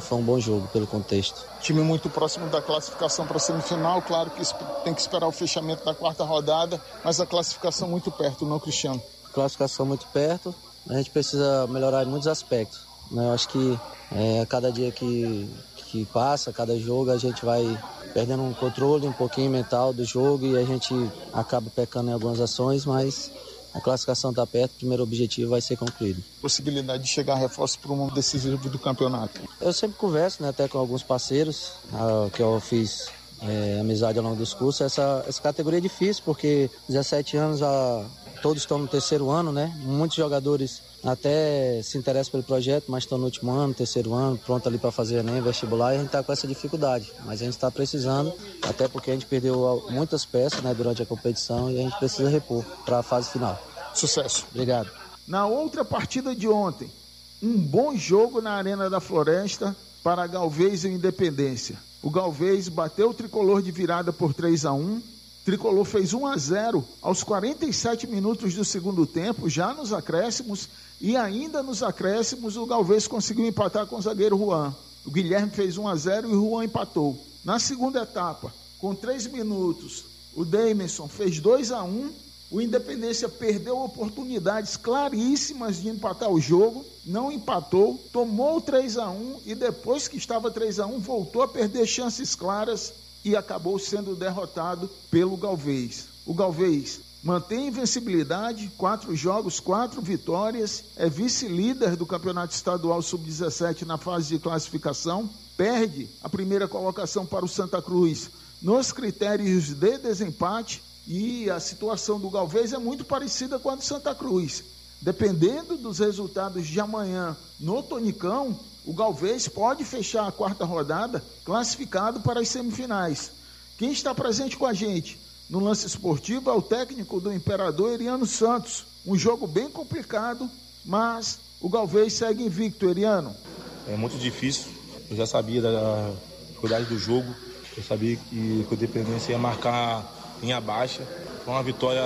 foi um bom jogo pelo contexto. Time muito próximo da classificação para a semifinal, claro que tem que esperar o fechamento da quarta rodada, mas a classificação muito perto, não, Cristiano? Classificação muito perto, a gente precisa melhorar em muitos aspectos, né? Eu acho que a cada dia que passa, cada jogo, a gente vai perdendo um controle um pouquinho mental do jogo e a gente acaba pecando em algumas ações, mas a classificação está perto, o primeiro objetivo vai ser concluído. Possibilidade de chegar a reforço para o momento decisivo do campeonato? Eu sempre converso, né, até com alguns parceiros que eu fiz amizade ao longo dos cursos. Essa categoria é difícil porque 17 anos todos estão no terceiro ano, né? Muitos jogadores até se interessam pelo projeto, mas estão no último ano, terceiro ano, pronto ali para fazer Enem, vestibular, e a gente está com essa dificuldade. Mas a gente está precisando, até porque a gente perdeu muitas peças, né, durante a competição, e a gente precisa repor para a fase final. Sucesso. Obrigado. Na outra partida de ontem, um bom jogo na Arena da Floresta para Galvez e Independência. O Galvez bateu o Tricolor de virada por 3-1. Tricolor fez 1-0 aos 47 minutos do segundo tempo, já nos acréscimos, e ainda nos acréscimos o Galvez conseguiu empatar com o zagueiro Juan. O Guilherme fez 1-0 e o Juan empatou. Na segunda etapa, com 3 minutos, o Demerson fez 2-1. O Independência perdeu oportunidades claríssimas de empatar o jogo, não empatou, tomou 3-1 e depois que estava 3-1 voltou a perder chances claras e acabou sendo derrotado pelo Galvez. O Galvez mantém invencibilidade, 4 jogos, 4 vitórias, é vice-líder do Campeonato Estadual Sub-17 na fase de classificação, perde a primeira colocação para o Santa Cruz nos critérios de desempate, e a situação do Galvez é muito parecida com a do Santa Cruz. Dependendo dos resultados de amanhã no Tonicão, o Galvez pode fechar a quarta rodada classificado para as semifinais. Quem está presente com a gente no Lance Esportivo é o técnico do Imperador, Eriano Santos. Um jogo bem complicado, mas o Galvez segue invicto, Eriano. É muito difícil, eu já sabia da dificuldade do jogo, eu sabia que o Independência ia marcar em abaixa. Foi uma vitória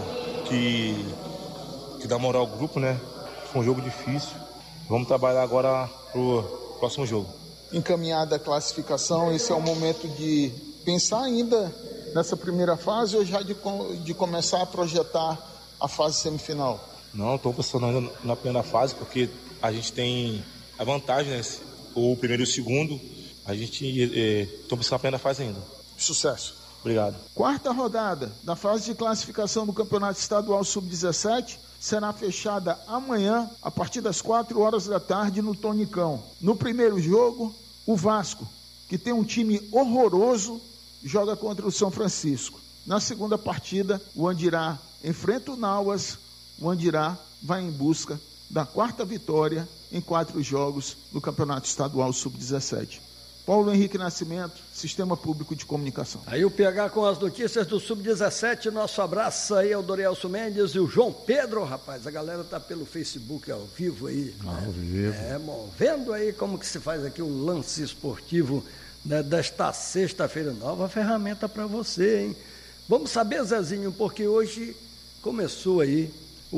que dá moral ao grupo, né? Foi um jogo difícil. Vamos trabalhar agora pro próximo jogo. Encaminhada a classificação, esse é o momento de pensar ainda nessa primeira fase ou já de começar a projetar a fase semifinal? Não, estou pensando ainda na primeira fase, porque a gente tem a vantagem, né? O primeiro e o segundo, a gente estou pensando na primeira fase ainda. Sucesso. Obrigado. Quarta rodada da fase de classificação do Campeonato Estadual Sub-17 será fechada amanhã, a partir das 4 horas da tarde, no Tonicão. No primeiro jogo, o Vasco, que tem um time horroroso, joga contra o São Francisco. Na segunda partida, o Andirá enfrenta o Nauas. O Andirá vai em busca da quarta vitória em 4 jogos no Campeonato Estadual Sub-17. Paulo Henrique Nascimento, Sistema Público de Comunicação. Aí o PH com as notícias do Sub-17, nosso abraço aí ao Dorielso Mendes e o João Pedro, rapaz, a galera tá pelo Facebook ao vivo aí. Ao vivo. Bom, vendo aí como que se faz aqui o lance esportivo, né, desta sexta-feira, nova ferramenta para você, hein? Vamos saber, Zezinho, porque hoje começou aí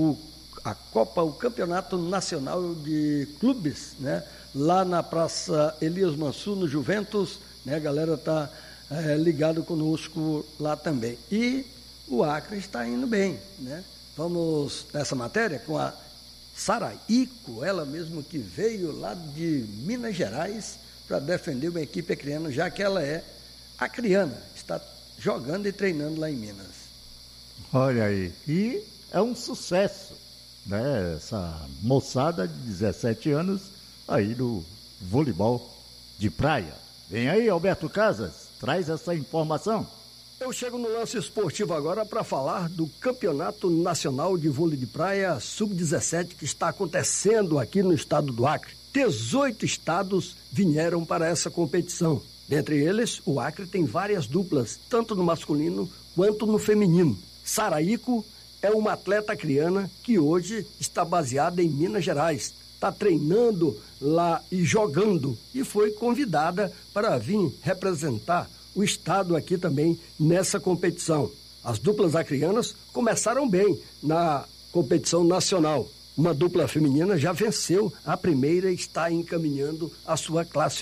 a Copa, o Campeonato Nacional de Clubes, né? Lá na Praça Elias Mansur, no Juventus, né? A galera está ligado conosco lá também. E o Acre está indo bem, né? Vamos nessa matéria com a Saraico, ela mesma que veio lá de Minas Gerais para defender uma equipe acreana, já que ela é acreana, está jogando e treinando lá em Minas. Olha aí, e é um sucesso, né? Essa moçada de 17 anos aí do voleibol de praia. Vem aí, Alberto Casas, traz essa informação. Eu chego no lance esportivo agora para falar do Campeonato Nacional de Vôlei de Praia Sub-17 que está acontecendo aqui no estado do Acre. 18 estados vieram para essa competição. Dentre eles, o Acre tem várias duplas, tanto no masculino quanto no feminino. Saraico é uma atleta acreana que hoje está baseada em Minas Gerais. Está treinando lá e jogando e foi convidada para vir representar o estado aqui também nessa competição. As duplas acreanas começaram bem na competição nacional. Uma dupla feminina já venceu a primeira e está encaminhando a sua classificação.